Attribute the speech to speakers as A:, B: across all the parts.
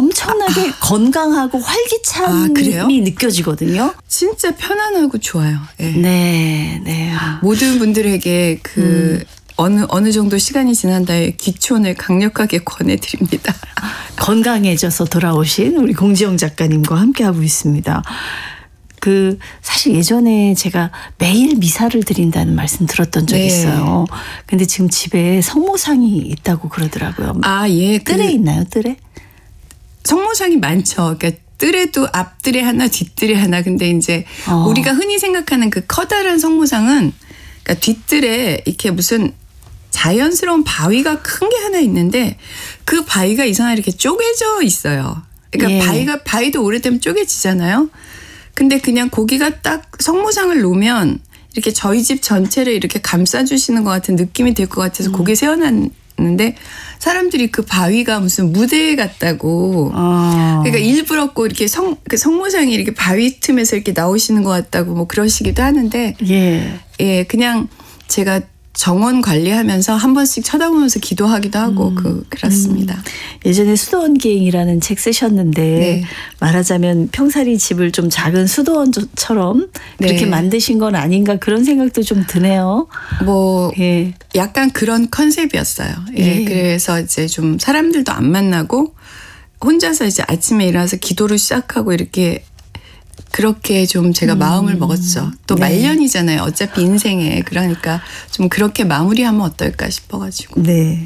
A: 엄청나게 건강하고 활기참이 느껴지거든요.
B: 진짜 편안하고 좋아요. 예.
A: 네, 네.
B: 모든 분들에게 어느 정도 시간이 지난 다음에 귀촌을 강력하게 권해드립니다.
A: 건강해져서 돌아오신 우리 공지영 작가님과 함께하고 있습니다. 사실 예전에 제가 매일 미사를 드린다는 말씀 들었던 적이 있어요. 근데 지금 집에 성모상이 있다고 그러더라고요.
B: 아, 예.
A: 뜰에 있나요, 뜰에?
B: 성모상이 많죠. 그러니까 뜰에도 앞뜰에 하나, 뒷뜰에 하나. 근데 이제 우리가 흔히 생각하는 그 커다란 성모상은 그러니까 뒷뜰에 이렇게 무슨 자연스러운 바위가 큰 게 하나 있는데 그 바위가 이상하게 이렇게 쪼개져 있어요. 그러니까 바위도 오래되면 쪼개지잖아요. 근데 그냥 고기가 딱 성모상을 놓으면 이렇게 저희 집 전체를 이렇게 감싸주시는 것 같은 느낌이 들 것 같아서 고기 세워놨는데 사람들이 그 바위가 무슨 무대 같다고. 그러니까 일부러 꼭 이렇게 그 성모상이 이렇게 바위 틈에서 이렇게 나오시는 것 같다고 뭐 그러시기도 하는데. 예, 그냥 제가 정원 관리하면서 한 번씩 쳐다보면서 기도하기도 하고 그렇습니다.
A: 예전에 수도원기행이라는 책 쓰셨는데 말하자면 평사리 집을 좀 작은 수도원처럼 그렇게 만드신 건 아닌가 그런 생각도 좀 드네요.
B: 뭐 약간 그런 컨셉이었어요. 그래서 이제 좀 사람들도 안 만나고 혼자서 이제 아침에 일어나서 기도를 시작하고 이렇게 그렇게 좀 제가 마음을 먹었죠. 또 말년이잖아요. 어차피 인생에. 그러니까 좀 그렇게 마무리하면 어떨까 싶어가지고.
A: 네.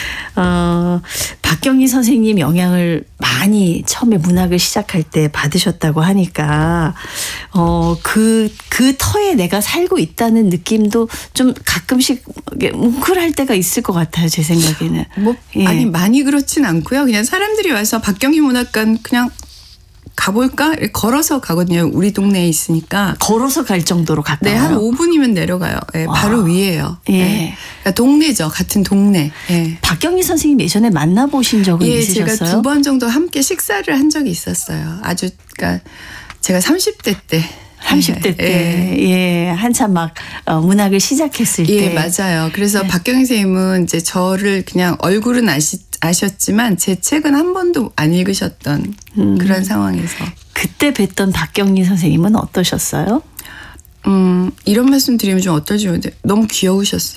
A: 박경희 선생님 영향을 많이 처음에 문학을 시작할 때 받으셨다고 하니까 그 터에 내가 살고 있다는 느낌도 좀 가끔씩 뭉클할 때가 있을 것 같아요. 제 생각에는.
B: 아니 많이 그렇진 않고요. 그냥 사람들이 와서 박경희 문학관 그냥 가볼까? 걸어서 가거든요. 우리 동네에 있으니까.
A: 걸어서 갈 정도로 가까워요?
B: 네. 한 5분이면 내려가요. 네, 바로 위에요.
A: 예.
B: 네. 그러니까 동네죠. 같은 동네. 예.
A: 박경희 선생님 예전에 만나보신 적은 있으셨어요?
B: 제가 2번 정도 함께 식사를 한 적이 있었어요. 그러니까 제가 30대 때.
A: 30대 때, 한참 막 문학을 시작했을 때.
B: 예, 맞아요. 그래서 박경희 선생님은 이제 저를 그냥 얼굴은 아셨지만 제 책은 한 번도 안 읽으셨던 그런 상황에서. 그때
A: 뵀던 박경희 선생님은 어떠셨어요?
B: 이런 말씀 드리면 좀 어떨지 모르겠는데 너무 귀여우셨어요.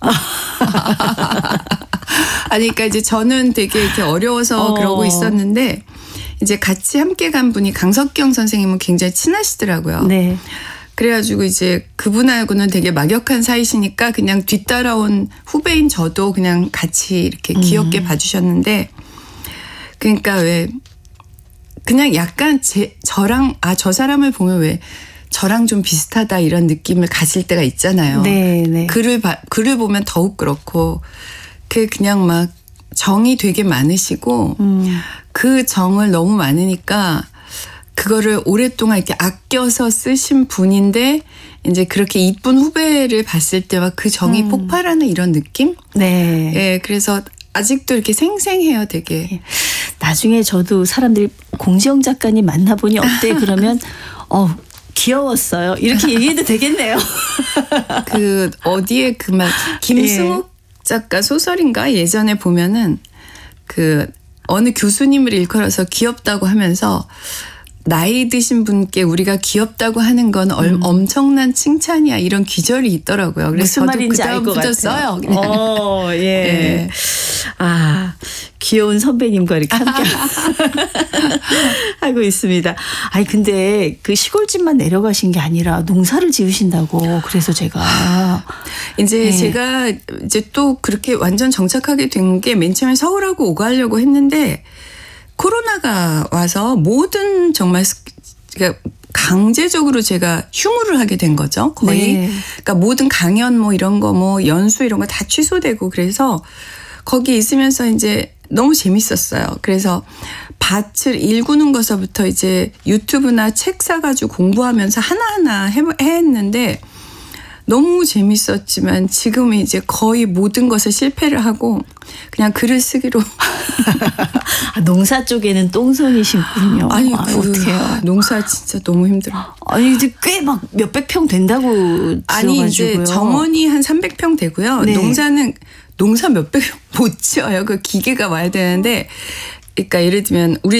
B: 아니, 그러니까 이제 저는 되게 이렇게 어려워서 그러고 있었는데 이제 같이 함께 간 분이 강석경 선생님은 굉장히 친하시더라고요.
A: 네.
B: 그래가지고 이제 그분하고는 되게 막역한 사이시니까 그냥 뒤따라온 후배인 저도 그냥 같이 이렇게 귀엽게 봐주셨는데 그러니까 왜 그냥 약간 저랑 저 사람을 보면 왜 저랑 좀 비슷하다 이런 느낌을 가질 때가 있잖아요.
A: 네.
B: 글을 보면 더욱 그렇고 그냥 막 정이 되게 많으시고 그 정을 너무 많으니까 그거를 오랫동안 이렇게 아껴서 쓰신 분인데 이제 그렇게 이쁜 후배를 봤을 때 막 그 정이 폭발하는 이런 느낌?
A: 네.
B: 예, 그래서 아직도 이렇게 생생해요, 되게.
A: 나중에 저도 사람들이 공지영 작가님 만나보니 어때? 그러면 귀여웠어요. 이렇게 얘기해도 되겠네요.
B: 어디에 그 말 김승욱 작가 소설인가 예전에 보면은 어느 교수님을 일컬어서 귀엽다고 하면서 나이 드신 분께 우리가 귀엽다고 하는 건 엄청난 칭찬이야 이런 기절이 있더라고요. 그래서
A: 무슨 말인지 알 것 같아요.
B: 써요.
A: 예. 귀여운 선배님과 이렇게 함께 하고 있습니다. 아니 근데 그 시골집만 내려가신 게 아니라 농사를 지으신다고 그래서 제가
B: 제가 이제 또 그렇게 완전 정착하게 된 게 맨 처음에 서울하고 오가려고 했는데 코로나가 와서 모든 정말 그러니까 강제적으로 제가 휴무를 하게 된 거죠. 거의. 그러니까 모든 강연 뭐 이런 거 뭐 연수 이런 거 다 취소되고 그래서 거기 있으면서 이제 너무 재밌었어요. 그래서 밭을 일구는 것서부터 이제 유튜브나 책 사가지고 공부하면서 하나하나 했는데 너무 재밌었지만 지금은 이제 거의 모든 것을 실패를 하고 그냥 글을 쓰기로.
A: 농사 쪽에는 똥손이시군요.
B: 아니,
A: 어떡해요.
B: 농사 진짜 너무 힘들어.
A: 아니, 이제 꽤 막 몇백 평 된다고 들어가지고요.
B: 아니, 이제 정원이 한 300평 되고요.
A: 네.
B: 농사 몇백 평 못 지어요. 그 기계가 와야 되는데. 그러니까 예를 들면 우리